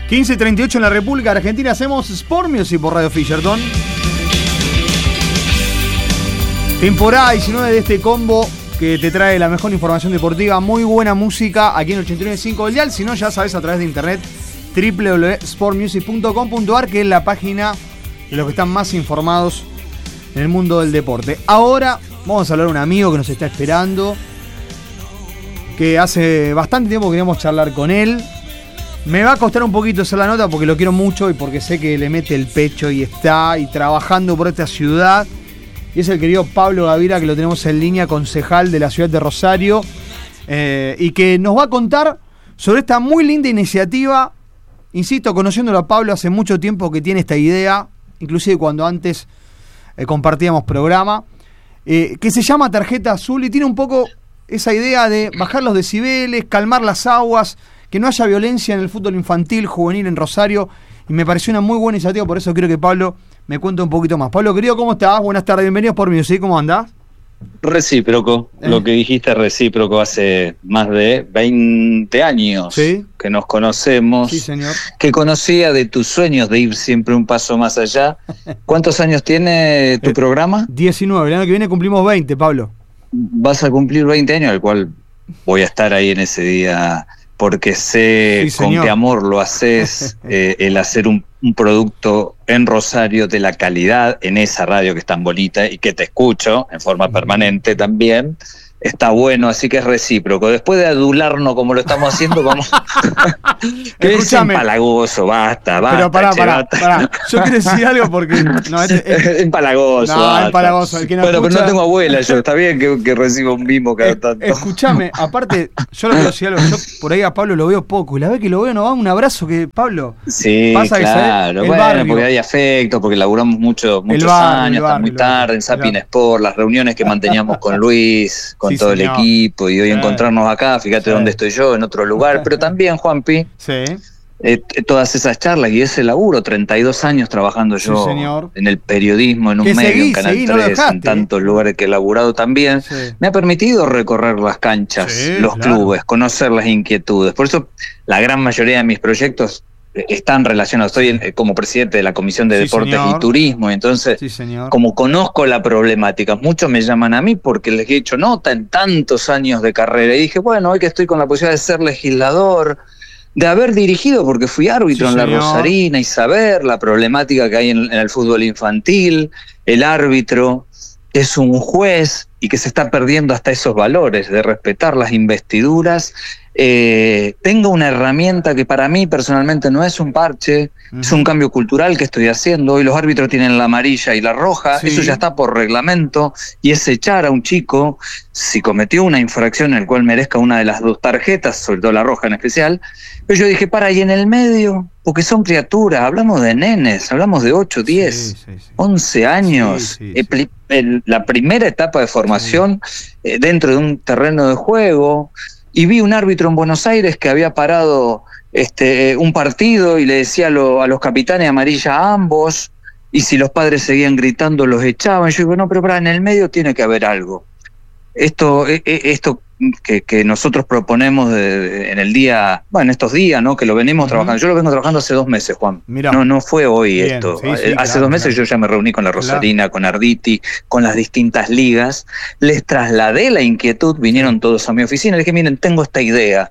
15:38 en la República Argentina. Hacemos Sport Music por Radio Fisherton. Temporada 19 de este combo que te trae la mejor información deportiva, muy buena música aquí en 89.5 del dial. Si no, ya sabes, a través de internet, www.sportmusic.com.ar, que es la página de los que están más informados en el mundo del deporte. Ahora vamos a hablar de un amigo que nos está esperando, que hace bastante tiempo queríamos charlar con él. Me va a costar un poquito hacer la nota porque lo quiero mucho y porque sé que le mete el pecho y está trabajando por esta ciudad. Y es el querido Pablo Gavira, que lo tenemos en línea, concejal de la ciudad de Rosario, y que nos va a contar sobre esta muy linda iniciativa. Insisto, conociéndolo a Pablo hace mucho tiempo que tiene esta idea, inclusive cuando antes compartíamos programa, que se llama Tarjeta Azul, y tiene un poco esa idea de bajar los decibeles, calmar las aguas, que no haya violencia en el fútbol infantil, juvenil en Rosario, y me pareció una muy buena iniciativa. Por eso quiero que Pablo me cuente un poquito más. Pablo, querido, ¿cómo estás? Buenas tardes, bienvenidos por Music, ¿cómo andás? Recíproco, lo que dijiste recíproco. Hace más de 20 años ¿sí? que nos conocemos, sí, señor. Que conocía de tus sueños de ir siempre un paso más allá. ¿Cuántos años tiene tu programa? 19, el año que viene cumplimos 20, Pablo. Vas a cumplir 20 años, al cual voy a estar ahí en ese día, porque sé sí, con qué amor lo haces, el hacer un producto en Rosario de la calidad, en esa radio que es tan bonita y que te escucho en forma permanente también, está bueno, así que es recíproco. Después de adularnos como lo estamos haciendo, vamos. Que es empalagoso, basta. Pero pará. Yo quiero decir algo porque. No, empalagoso. No, basta. Empalagoso. El que no bueno, escucha... pero no tengo abuela yo, está bien que recibo un mimo cada tanto. Escuchame, aparte, yo lo quiero decir algo, yo por ahí a Pablo lo veo poco, y la vez que lo veo nos da un abrazo que, Pablo. Sí, pasa claro, que bueno, barrio, porque hay afecto, porque laburamos muchos años, hasta muy tarde, en Sapin Sport, las reuniones que manteníamos con Luis, con todo el equipo, y hoy encontrarnos acá, fíjate dónde estoy yo, en otro lugar, pero también, Juanpi, todas esas charlas y ese laburo, 32 años trabajando yo en el periodismo, en un medio, en Canal 3, en tantos lugares que he laburado también, me ha permitido recorrer las canchas, los clubes, conocer las inquietudes. Por eso la gran mayoría de mis proyectos están relacionados. Estoy como presidente de la Comisión de Deportes y Turismo, y entonces, como conozco la problemática, muchos me llaman a mí porque les he hecho nota en tantos años de carrera, y dije, bueno, hoy que estoy con la posibilidad de ser legislador, de haber dirigido, porque fui árbitro en la Rosarina, y saber la problemática que hay en el fútbol infantil, el árbitro es un juez y que se está perdiendo hasta esos valores de respetar las investiduras. Tengo una herramienta que para mí personalmente no es un parche, es un cambio cultural que estoy haciendo. Hoy los árbitros tienen la amarilla y la roja, eso ya está por reglamento, y es echar a un chico si cometió una infracción en el cual merezca una de las dos tarjetas, sobre todo la roja en especial. Pero yo dije, y en el medio, porque son criaturas, hablamos de nenes, hablamos de 8, 10, 11 años, la primera etapa de formación dentro de un terreno de juego. Y vi un árbitro en Buenos Aires que había parado un partido y le decía a los capitanes amarilla a ambos, y si los padres seguían gritando los echaban. Yo digo, no, pero en el medio tiene que haber algo. Esto que nosotros proponemos en el día, en estos días, ¿no? Que lo venimos trabajando. Yo lo vengo trabajando hace 2 meses, Juan. Mirá. No fue hoy esto. Hace 2 meses yo ya me reuní con la Rosarina, con Arditi, con las distintas ligas. Les trasladé la inquietud, vinieron todos a mi oficina. Les dije, miren, tengo esta idea.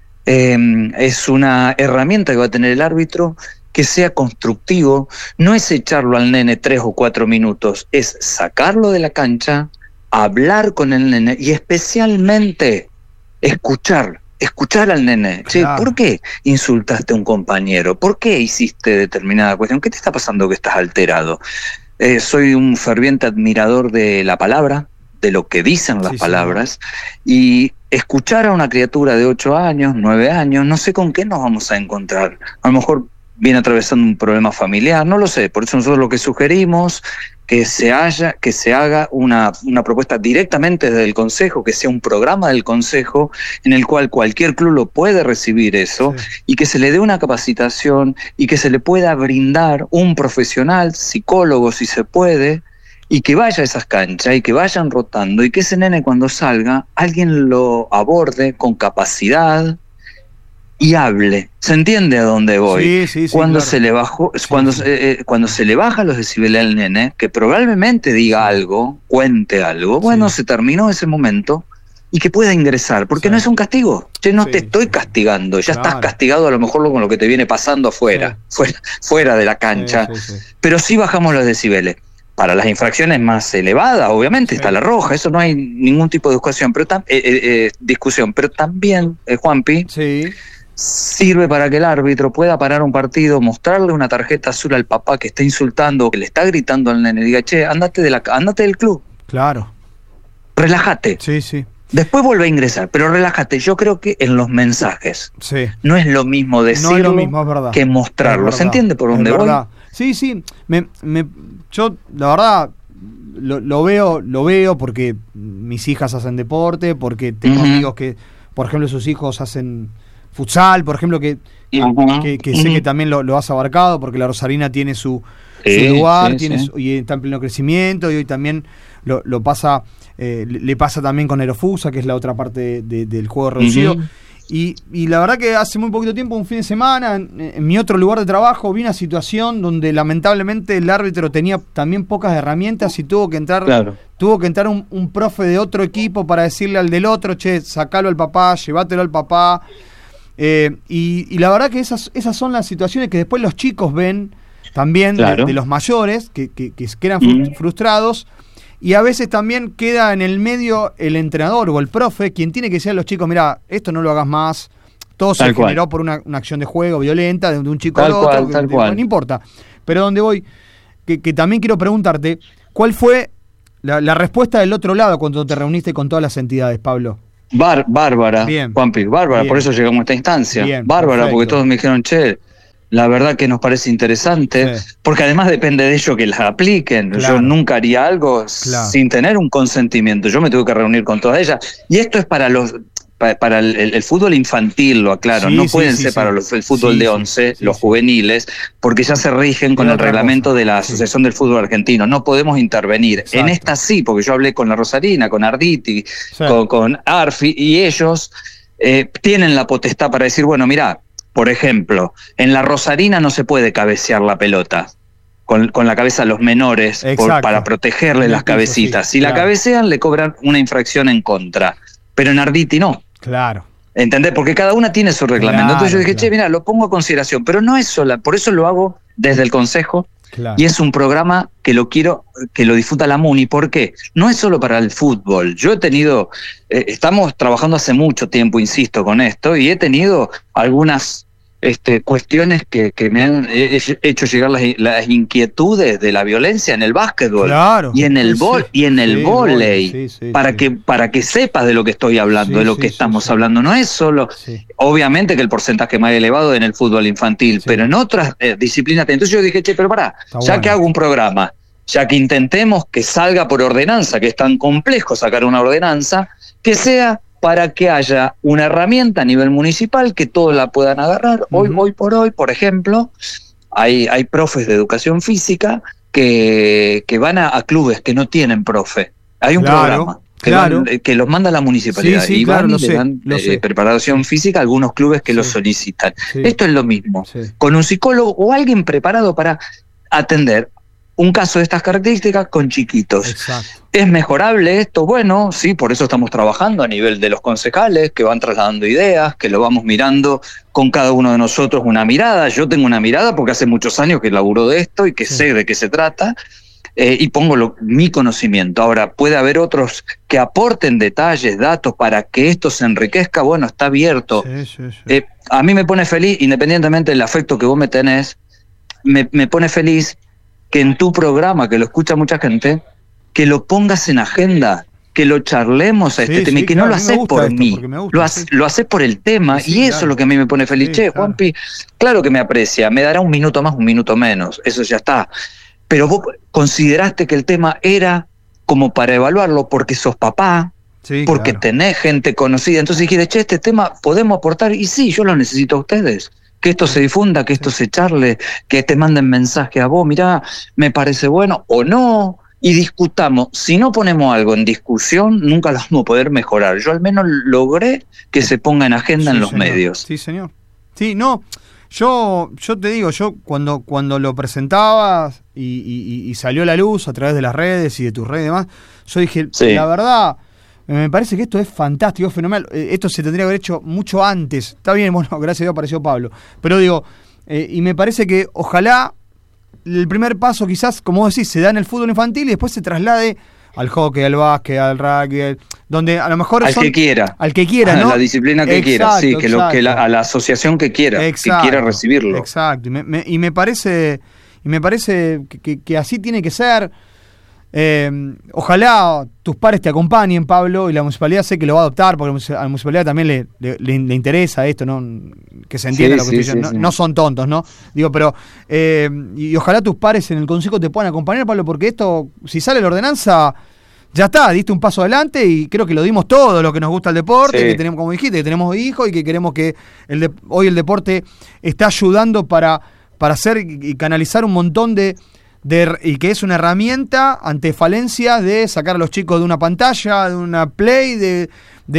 Es una herramienta que va a tener el árbitro que sea constructivo. No es echarlo al nene 3 o 4 minutos, es sacarlo de la cancha, hablar con el nene y especialmente escuchar al nene. Che, ¿por qué insultaste a un compañero? ¿Por qué hiciste determinada cuestión? ¿Qué te está pasando que estás alterado? Soy un ferviente admirador de la palabra, de lo que dicen las palabras, y escuchar a una criatura de 8 años, 9 años, no sé con qué nos vamos a encontrar. A lo mejor viene atravesando un problema familiar, no lo sé. Por eso nosotros lo que sugerimos, que se haga una propuesta directamente desde el Consejo, que sea un programa del Consejo en el cual cualquier club lo puede recibir eso, y que se le dé una capacitación y que se le pueda brindar un profesional, psicólogo si se puede, y que vaya a esas canchas y que vayan rotando, y que ese nene cuando salga alguien lo aborde con capacidad, y hable. ¿Se entiende a dónde voy? Sí, cuando claro. se le bajó, cuando se le baja los decibeles al nene, que probablemente diga algo, cuente algo, bueno, se terminó ese momento y que pueda ingresar, porque no es un castigo. Che, no te estoy castigando, ya estás castigado a lo mejor con lo que te viene pasando afuera, fuera de la cancha, pero sí bajamos los decibeles. Para las infracciones más elevadas, obviamente, está la roja, eso no hay ningún tipo de discusión, pero también, Juanpi, sirve para que el árbitro pueda parar un partido, mostrarle una tarjeta azul al papá que está insultando, que le está gritando al nene, diga, che, andate del club. Claro. Relájate. Sí. Después vuelve a ingresar, pero relájate. Yo creo que en los mensajes no es lo mismo decirlo que mostrarlo. ¿Se entiende por dónde voy? Sí. Yo, la verdad, lo veo porque mis hijas hacen deporte, porque tengo amigos que, por ejemplo, sus hijos hacen futsal, por ejemplo, que sé que también lo has abarcado, porque la Rosarina tiene su lugar, y está en pleno crecimiento, y hoy también lo pasa, le pasa también con Aerofusa, que es la otra parte del juego reducido. Y la verdad que hace muy poquito tiempo, un fin de semana, en mi otro lugar de trabajo, vi una situación donde lamentablemente el árbitro tenía también pocas herramientas y tuvo que entrar un profe de otro equipo para decirle al del otro, che, sacalo al papá, llévatelo al papá. Y la verdad que esas son las situaciones que después los chicos ven también de los mayores, que quedan frustrados. Y a veces también queda en el medio el entrenador o el profe, quien tiene que decir a los chicos, mira, esto no lo hagas más. Todo se generó por una acción de juego violenta de un chico al otro, no importa. Pero donde voy, que también quiero preguntarte, ¿cuál fue la respuesta del otro lado cuando te reuniste con todas las entidades, Pablo? Bárbara, Juanpi, bárbara, por eso llegamos a esta instancia. Bárbara, porque todos me dijeron, che, la verdad que nos parece interesante, porque además depende de ellos que las apliquen. Yo nunca haría algo sin tener un consentimiento. Yo me tuve que reunir con todas ellas. Y esto es para el fútbol infantil, lo aclaro. No pueden ser para el fútbol de 11, los juveniles, porque ya se rigen con el reglamento de la Asociación del Fútbol Argentino. No podemos intervenir. En esta sí, porque yo hablé con la Rosarina, con Arditi, con Arfi, y ellos tienen la potestad para decir, bueno, mirá, por ejemplo, en la Rosarina no se puede cabecear la pelota con la cabeza a los menores para protegerle las cabecitas. Si la cabecean, le cobran una infracción en contra. Pero en Arditi no. Claro. ¿Entendés? Porque cada una tiene su reglamento. Entonces yo dije, che, mira, lo pongo a consideración. Pero no es sola, por eso lo hago desde el Consejo. Y es un programa que lo quiero que lo disfruta la MUNI. ¿Por qué? No es solo para el fútbol. Yo he tenido, estamos trabajando hace mucho tiempo, insisto, con esto, y he tenido algunas cuestiones que me han hecho llegar las inquietudes de la violencia en el básquetbol y en el vóley, para que sepas de lo que estoy hablando, de lo que estamos hablando. No es solo, obviamente que el porcentaje más elevado en el fútbol infantil, pero en otras disciplinas. Entonces yo dije, che, pero pará, que hago un programa, ya que intentemos que salga por ordenanza, que es tan complejo sacar una ordenanza, que sea para que haya una herramienta a nivel municipal que todos la puedan agarrar. Hoy por hoy, por ejemplo, hay profes de educación física que van a clubes que no tienen profe. Hay un programa que los manda la municipalidad y van y le dan preparación física a algunos clubes que lo solicitan. Esto es lo mismo, con un psicólogo o alguien preparado para atender un caso de estas características con chiquitos. ¿Es mejorable esto? Bueno, sí, por eso estamos trabajando a nivel de los concejales, que van trasladando ideas, que lo vamos mirando con cada uno de nosotros una mirada. Yo tengo una mirada porque hace muchos años que laburo de esto y que sé de qué se trata, y pongo mi conocimiento. Ahora, puede haber otros que aporten detalles, datos para que esto se enriquezca. Bueno, está abierto. A mí me pone feliz, independientemente del afecto que vos me tenés, me pone feliz que en tu programa, que lo escucha mucha gente, que lo pongas en agenda, que lo charlemos a este tema, y que no lo haces por mí, lo haces por el tema, y eso es lo que a mí me pone feliz. Che, Juanpi, claro que me aprecia, me dará un minuto más, un minuto menos, eso ya está. Pero vos consideraste que el tema era como para evaluarlo porque sos papá, porque tenés gente conocida, entonces dijiste, che, este tema podemos aportar, y sí, yo lo necesito a ustedes. Que esto se difunda, que esto se charle, que te manden mensaje a vos, mirá, me parece bueno o no, y discutamos. Si no ponemos algo en discusión, nunca lo vamos a poder mejorar. Yo al menos logré que se ponga en agenda en los medios. Sí, señor. Sí, no, yo te digo, yo cuando lo presentabas y salió a la luz a través de las redes y de tus redes y demás, yo dije, la verdad, me parece que esto es fantástico, es fenomenal. Esto se tendría que haber hecho mucho antes. Está bien, bueno, gracias a Dios apareció Pablo. Pero digo, y me parece que ojalá el primer paso quizás, como vos decís, se da en el fútbol infantil y después se traslade al hockey, al básquet, al rugby, donde a lo mejor al que quiera, ¿no? A la disciplina que quiera, sí, a la asociación que quiera, que quiera recibirlo. Exacto, y me parece que así tiene que ser. Ojalá tus pares te acompañen, Pablo, y la municipalidad sé que lo va a adoptar, porque a la municipalidad también le interesa esto, ¿no? Que se entienda lo que estoy diciendo. No son tontos, ¿no? Digo, pero y ojalá tus pares en el consejo te puedan acompañar, Pablo, porque esto, si sale la ordenanza, ya está, diste un paso adelante y creo que lo dimos todo, lo que nos gusta el deporte, que tenemos, como dijiste, que tenemos hijos y que queremos que hoy el deporte está ayudando para hacer y canalizar un montón y que es una herramienta ante falencias de sacar a los chicos de una pantalla, de una play, de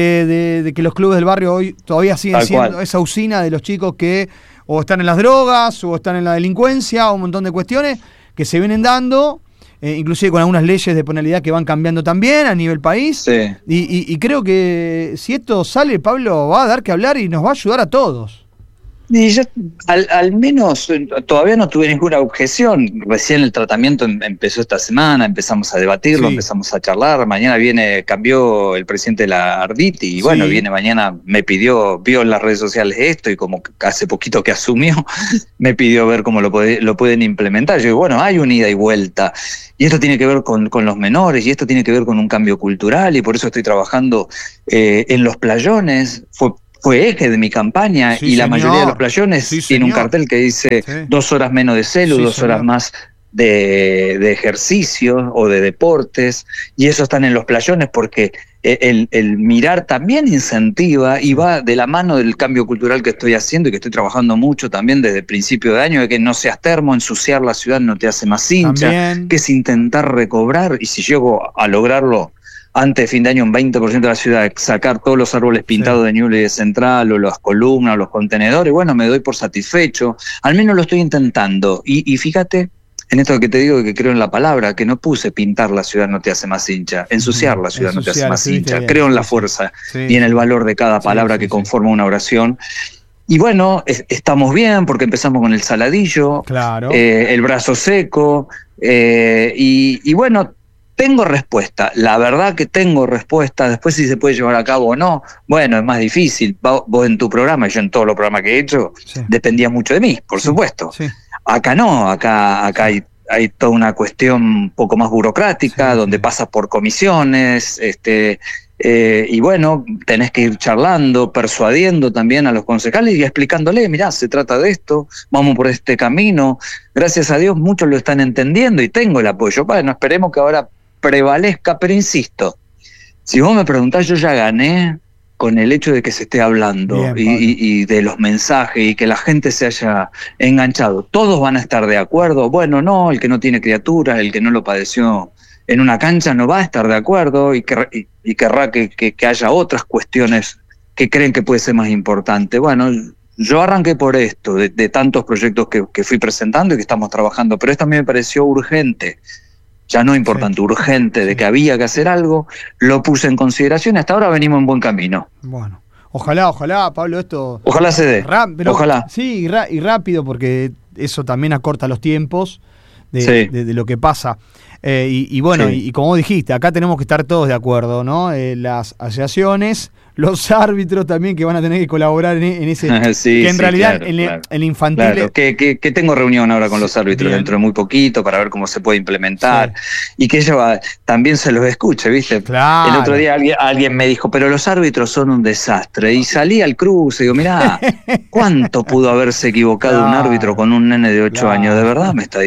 que los clubes del barrio hoy todavía siguen siendo esa usina de los chicos que o están en las drogas o están en la delincuencia o un montón de cuestiones que se vienen dando, inclusive con algunas leyes de penalidad que van cambiando también a nivel país. Y creo que si esto sale, Pablo, va a dar que hablar y nos va a ayudar a todos. Y yo al menos todavía no tuve ninguna objeción. Recién el tratamiento empezó esta semana, empezamos a debatirlo, empezamos a charlar. Mañana cambió el presidente de la Arditi y bueno, viene mañana, vio en las redes sociales esto y como hace poquito que asumió, me pidió ver cómo lo pueden implementar. Yo digo, bueno, hay un ida y vuelta. Y esto tiene que ver con los menores y esto tiene que ver con un cambio cultural y por eso estoy trabajando en los playones. Fue eje de mi campaña y la mayoría de los playones tiene un cartel que dice 2 horas menos de celu, 2 horas más de ejercicio o de deportes, y eso están en los playones porque el mirar también incentiva y va de la mano del cambio cultural que estoy haciendo y que estoy trabajando mucho también desde el principio de año, de que no seas termo, ensuciar la ciudad no te hace más hincha, que es intentar recobrar, y si llego a lograrlo antes de fin de año un 20% de la ciudad, sacar todos los árboles pintados de Ñuble y de Central, o las columnas, o los contenedores, bueno, me doy por satisfecho, al menos lo estoy intentando, y fíjate, en esto que te digo que creo en la palabra, que no puse pintar la ciudad no te hace más hincha, ensuciar la ciudad no te hace más hincha, creo en la fuerza y en el valor de cada palabra que conforma una oración. Y bueno, estamos bien porque empezamos con el saladillo, el brazo seco, y bueno, tengo respuesta, la verdad que tengo respuesta. Después si se puede llevar a cabo o no, bueno, es más difícil. Vos en tu programa y yo en todos los programas que he hecho, dependía mucho de mí, por supuesto. Acá no, acá hay toda una cuestión un poco más burocrática, donde pasas por comisiones, y bueno, tenés que ir charlando, persuadiendo también a los concejales y explicándole, mirá, se trata de esto, vamos por este camino. Gracias a Dios muchos lo están entendiendo y tengo el apoyo. Bueno, esperemos que ahora prevalezca, pero insisto, si vos me preguntás, yo ya gané con el hecho de que se esté hablando y de los mensajes y que la gente se haya enganchado. Todos van a estar de acuerdo. Bueno, no, el que no tiene criaturas, el que no lo padeció en una cancha no va a estar de acuerdo y querrá que haya otras cuestiones que creen que puede ser más importante. Bueno, yo arranqué por esto, de tantos proyectos que fui presentando y que estamos trabajando, pero esto a mí me pareció urgente. Ya no importante, urgente, de que había que hacer algo, lo puse en consideración y hasta ahora venimos en buen camino. Bueno, ojalá, Pablo, esto... Ojalá se dé, ojalá. Sí, y rápido, porque eso también acorta los tiempos de lo que pasa. Y bueno, y como dijiste, acá tenemos que estar todos de acuerdo, ¿no? Las asociaciones, los árbitros también que van a tener que colaborar en ese... que en realidad el infantil... Claro, que tengo reunión ahora con los árbitros dentro de muy poquito para ver cómo se puede implementar y que ellos también se los escuche, ¿viste? Claro. El otro día alguien me dijo, pero los árbitros son un desastre. Y salí al cruce y digo, mirá, ¿cuánto pudo haberse equivocado un árbitro con un nene de 8 años? De verdad me está diciendo.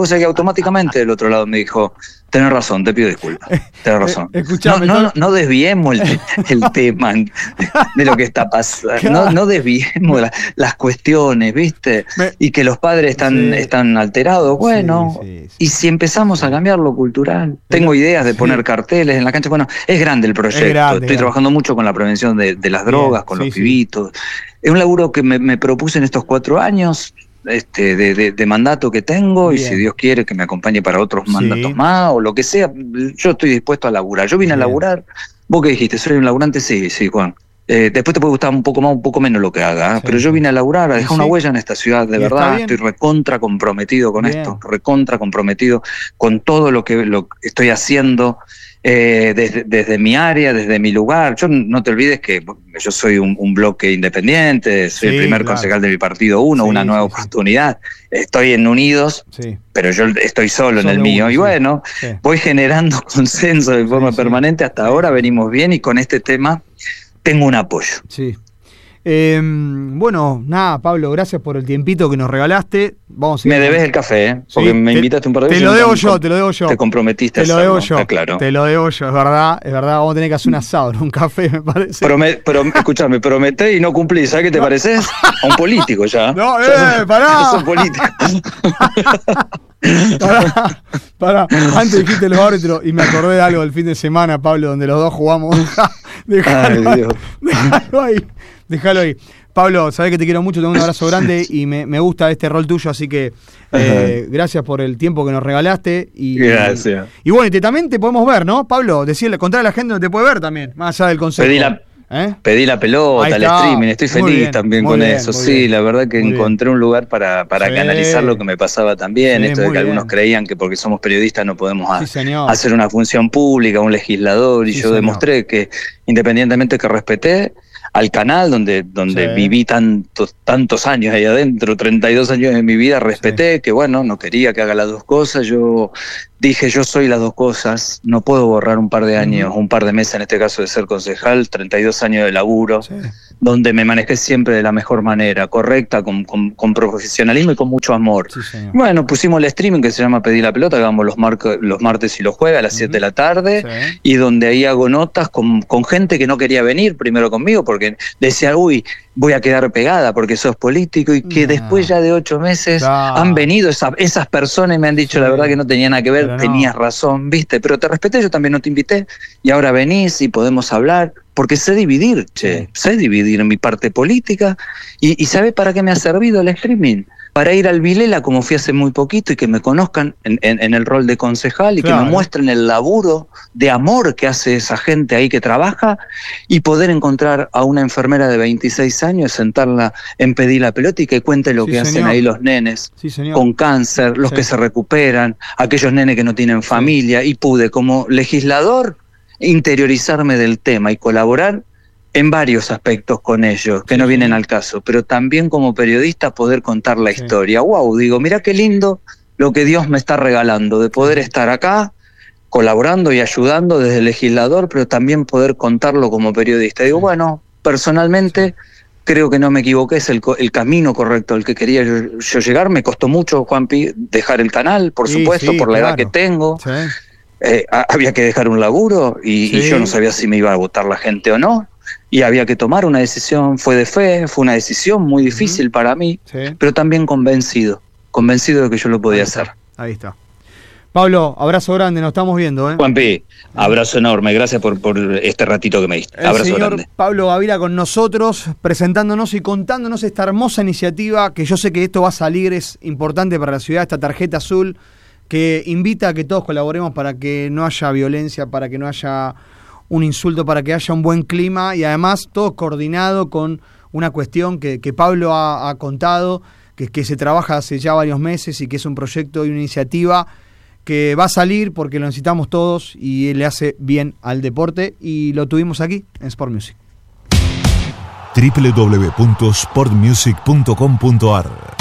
Vos sabés que automáticamente del otro lado me dijo, tenés razón, te pido disculpas, tenés razón. No desviemos el tema de lo que está pasando, no desviemos las cuestiones, ¿viste? Y que los padres están alterados, bueno, y si empezamos a cambiar lo cultural, tengo ideas de poner carteles en la cancha, bueno, es grande el proyecto, estoy trabajando mucho con la prevención de las drogas, con los pibitos, es un laburo que me propuse en estos 4 años, de mandato que tengo, y si Dios quiere que me acompañe para otros mandatos más o lo que sea, yo estoy dispuesto a laburar. Yo vine a laburar. ¿Vos qué dijiste? ¿Soy un laburante? Sí, Juan. Después te puede gustar un poco más, un poco menos lo que haga, pero yo vine a laburar, a dejar una huella en esta ciudad, de verdad. Estoy recontra comprometido con esto, recontra comprometido con todo lo que estoy haciendo. Desde mi área, desde mi lugar. Yo no te olvides que yo soy un bloque independiente, soy el primer concejal de mi partido, una nueva oportunidad. Estoy en Unidos, pero yo estoy solo en el mío. Y bueno, voy generando consenso de forma permanente. Hasta ahora venimos bien y con este tema tengo un apoyo. Bueno, nada, Pablo, gracias por el tiempito que nos regalaste. Vamos a me debes el café, porque me invitaste un par de veces. Te lo debo yo. Te comprometiste. Te lo debo yo, claro. Te lo debo yo, es verdad. Vamos a tener que hacer un asado, un café, me parece. Pero escuchame, prometé y no cumplí. ¿Sabes qué te pareces? A un político ya. No, pará. Sos político. Pará. Antes dijiste los árbitros y me acordé de algo del fin de semana, Pablo, donde los dos jugamos. Déjalo ahí. Pablo, sabés que te quiero mucho, te doy un abrazo grande y me gusta este rol tuyo, así que gracias por el tiempo que nos regalaste. Gracias. Y bueno, también te podemos ver, ¿no, Pablo? Contarle a la gente donde te puede ver también, más allá del consejo. Pedí la pelota, el streaming, estoy feliz también con eso. Sí, la verdad que encontré un lugar para canalizar lo que me pasaba también, esto de que algunos creían que porque somos periodistas no podemos hacer una función pública, un legislador, y yo demostré que independientemente que respeté al canal donde viví tantos años ahí adentro, 32 años de mi vida, respeté que bueno, no quería que haga las dos cosas, yo dije yo soy las dos cosas, no puedo borrar un par de años, un par de meses en este caso de ser concejal, 32 años de laburo, donde me manejé siempre de la mejor manera, correcta, con profesionalismo y con mucho amor. Bueno, pusimos el streaming que se llama Pedí la Pelota, que hagamos los martes y los jueves a las 7 de la tarde, y donde ahí hago notas con gente que no quería venir primero conmigo, porque decía, voy a quedar pegada porque sos político, y que después ya de 8 meses han venido esas personas y me han dicho la verdad que no tenía nada que ver, tenías razón, viste, pero te respeté, yo también no te invité, y ahora venís y podemos hablar, porque sé dividir, sé dividir en mi parte política, y ¿sabés para qué me ha servido el streaming? Para ir al Vilela, como fui hace muy poquito, y que me conozcan en el rol de concejal y que me muestren el laburo de amor que hace esa gente ahí que trabaja, y poder encontrar a una enfermera de 26 años, sentarla en Pedí la Pelota y que cuente lo que hacen ahí los nenes con cáncer, los que se recuperan, aquellos nenes que no tienen familia, y pude como legislador interiorizarme del tema y colaborar en varios aspectos con ellos, que no vienen al caso, pero también como periodista poder contar la historia. Wow, digo, mira qué lindo lo que Dios me está regalando, de poder estar acá, colaborando y ayudando desde el legislador, pero también poder contarlo como periodista. Digo, bueno, personalmente creo que no me equivoqué, es el camino correcto al que quería yo llegar. Me costó mucho, Juanpi, dejar el canal, por supuesto, por la edad que tengo. Había que dejar un laburo y yo no sabía si me iba a votar la gente o no. Y había que tomar una decisión, fue de fe, fue una decisión muy difícil para mí, pero también convencido de que yo lo podía hacer. Ahí está. Pablo, abrazo grande, nos estamos viendo. Juanpi, abrazo enorme, gracias por este ratito que me diste. Abrazo grande. Pablo Gavila con nosotros, presentándonos y contándonos esta hermosa iniciativa, que yo sé que esto va a salir, es importante para la ciudad, esta tarjeta azul, que invita a que todos colaboremos para que no haya violencia, para que no haya un insulto, para que haya un buen clima, y además todo coordinado con una cuestión que Pablo ha contado, que se trabaja hace ya varios meses y que es un proyecto y una iniciativa que va a salir porque lo necesitamos todos y le hace bien al deporte, y lo tuvimos aquí en Sport Music. www.sportmusic.com.ar